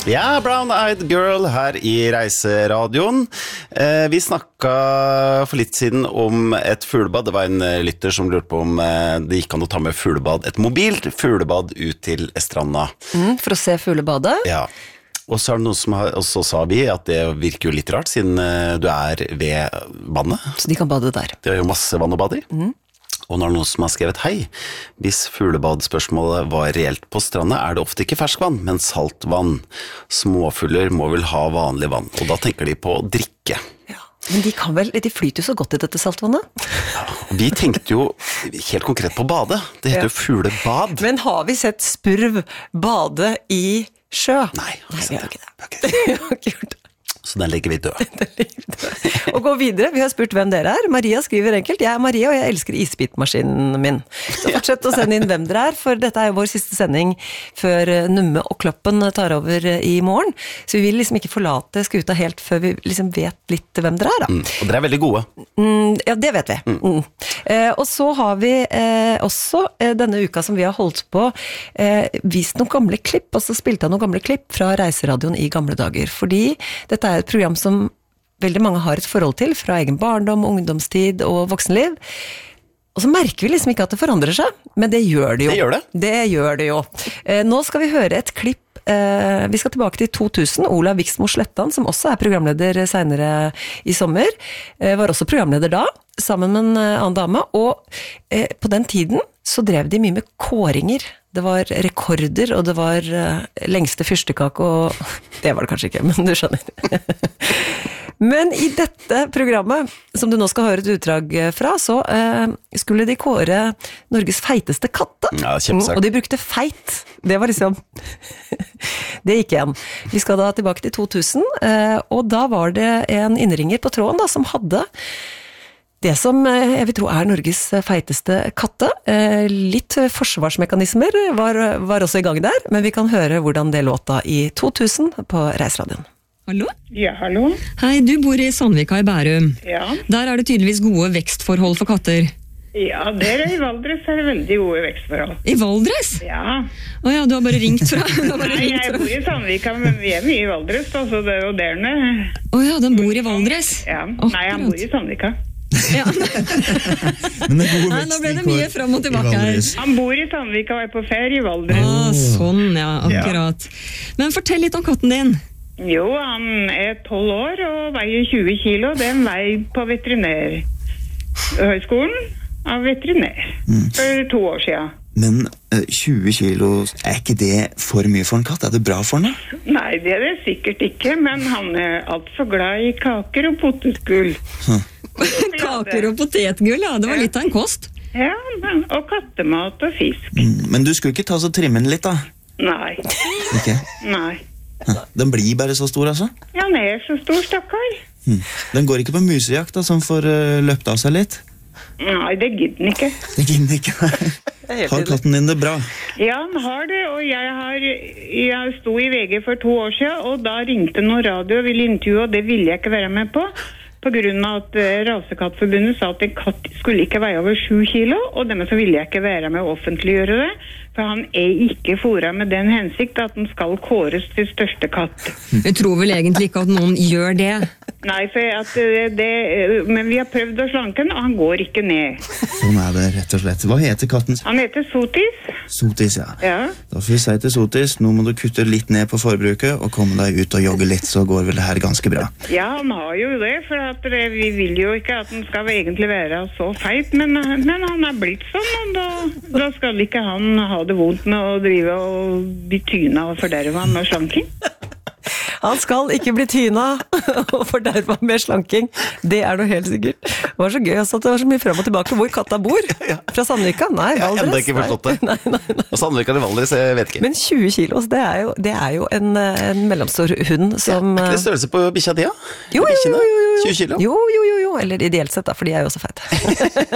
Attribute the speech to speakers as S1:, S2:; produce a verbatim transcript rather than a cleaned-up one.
S1: Ja, Brown Eyed Girl her i Reiseradioen. Eh, vi snakket for litt siden om et fuglebad. Det var en lytter som lurte på om eh, det gikk an å ta med fuglebad, et mobilt fuglebad ut til stranda.
S2: Mm, for å se fuglebadet?
S1: Ja. Og så er det noe som har, og så sa vi at det virker jo litt rart, siden eh, du er ved vannet.
S2: Så de kan bade der.
S1: Det er jo masse vann og bader. Mm. Og når noen som har skrevet hei, hvis fuglebadspørsmålet var reelt på stranda, er det ofte ikke ferskvann, men saltvann. Småfugler må vel ha vanlig vann, og da tenker de på å drikke.
S2: Ja, men de kan vel, de flyter jo så godt i dette saltvannet.
S1: Ja, vi tenkte jo helt konkret på bade. Det heter jo ja. fuglebad.
S2: Men har vi sett spurv bade i sjø?
S1: Nei,
S2: Nei vi har
S1: ikke
S2: det. Vi har ikke gjort det.
S1: Så den legger vi død.
S2: Den legger vi død. Og gå videre, vi har spurt hvem dere er. Maria skriver enkelt, jeg er Maria og jeg elsker isbitmaskinen min. Så fortsett å sende inn hvem dere er, for dette er jo vår siste sending før Numme og Kloppen tar over i morgen. Så vi vil liksom ikke forlate skuta helt før vi liksom vet litt hvem dere er da.
S1: Mm, og dere er veldig gode.
S2: Mm, ja, det vet vi. Mm. Mm. Eh, og så har vi eh, også eh, denne uka som vi har holdt på, eh, vist noen gamle klipp, og så spilte jeg noen gamle klipp fra Reiseradioen i gamle dager. Fordi dette er et program som veldig mange har et forhold til, fra egen barndom, ungdomstid og voksenliv. Og så merker vi liksom ikke at det forandrer seg, men det gjør det jo.
S1: Det gjør det.
S2: Det gjør det jo. Eh, nå skal vi høre et klipp. Eh, vi skal tilbake til to tusen. Olav Viksmo Slettan, som også er programleder senere i sommer, eh, var også programleder da, sammen med en annen dame. Og eh, på den tiden så drev de mye med kåringer. Det var rekorder, og det var uh, lengste fyrstekake, og det var det kanskje ikke, men du skjønner. Men i dette programmet, som du nå skal høre et utdrag fra, så uh, skulle de kåre Norges feiteste katte.
S1: Ja, kjempesagt.
S2: Og de brukte feit. Det var liksom... det gikk igjen. Vi skal da tilbake til to tusen, uh, og da var det en innringer på tråden da, som hadde... Det som jeg vil tro er Norges feiteste katte. Litt forsvarsmekanismer var, var også i gang der, men vi kan høre hvordan det låta i to tusen på Reiseradioen.
S3: Hallo?
S4: Ja, hallo.
S3: Hei, du bor i Sandvika i Bærum.
S4: Ja.
S3: Der er det tydeligvis gode vekstforhold for katter.
S4: Ja, der i Valdres er det veldig gode vekstforhold.
S3: I Valdres?
S4: Ja.
S3: Åja, du har bare ringt fra... Bare
S4: Nei,
S3: ringt
S4: jeg
S3: fra.
S4: bor i Sandvika, men vi er mye i Valdres, da, så det er jo der nede.
S3: Åja, den bor i Valdres?
S4: Ja,
S3: Akkurat.
S4: nei, han bor i Sandvika.
S3: Ja.
S5: Men det er god
S3: Nei, nå ble det mye frem og tilbake her.
S4: Han bor i Sandvika og er på ferie i Valdres.
S3: Ah, sånn, ja, akkurat. Men fortell litt om katten din.
S4: Jo, han er tolv år og veier tjue kilo. Det er en vei på veterinærhøyskolen av veterinær. Mm. For to år siden.
S5: Men uh, tjue kilo, er ikke det for mye for en katt? Er det bra for den?
S4: Nei, det er det sikkert ikke, men han er alt for glad i kaker og potetgull.
S5: Huh.
S3: Kaker og potetgull, ja, det var litt av en kost.
S4: Ja, og kattemat og fisk.
S5: Mm, men du skulle ikke ta så trimme den litt da?
S4: Nei.
S5: Ikke?
S4: Nei.
S5: Huh. Den blir bare så stor, altså?
S4: Ja, den er så stor, stakkar.
S5: Hmm. Den går ikke på musejakt, da, som får uh, løpt av seg litt?
S4: Nei, det gidder den ikke.
S5: Det gidder den ikke. Har katten din det bra?
S4: Ja, han har det, og jeg har jeg sto i V G for to år siden, og da ringte noen radio og ville intervjue, og det ville jeg ikke være med på, på grunn av at Rasekattforbundet sa at en katt skulle ikke veie over sju kilo, og dermed så ville jeg ikke være med å offentliggjøre det, for han er ikke foret med den hensikt at den skal kåres til største katt.
S3: Jeg tror vel egentlig ikke at noen gjør det.
S4: Nei, for at det, men vi har prøvd å slanke den, og han går ikke ned.
S5: Sånn er det rett og slett. Hva heter katten?
S4: Han heter Sotis.
S5: Sotis, ja.
S4: Ja.
S5: Da får vi si til Sotis, nå må du kutte litt ned på forbruket og komme deg ut og jogge litt, så går vel det her ganske bra.
S4: Ja, han har jo det, for at vi vil jo ikke at han skal egentlig være så feit, men, men han er blitt sånn, og da, da skal ikke han ha det vondt med å drive og bli tyna og forderva med slanking.
S2: Han skal ikke bli tyna og forderva med slanking. Det er noe helt sikkert. Det var så gøy også at det var så mye frem og tilbake. Hvor katta bor? Fra Sandvika? Nei,
S1: Jeg har
S2: Valdres.
S1: enda ikke forstått det.
S2: Nei, nei, nei.
S1: Og Sandvika eller Valdres, jeg vet ikke.
S2: Men tjue kilos, det er jo, det er jo en, en mellomstor hund som...
S1: Er ikke det størrelse på bikkja di, ja?
S2: Jo, jo, jo, jo, jo.
S1: tjue kilo?
S2: Jo, jo, jo, jo. Eller ideelt sett da, for de er jo også feite.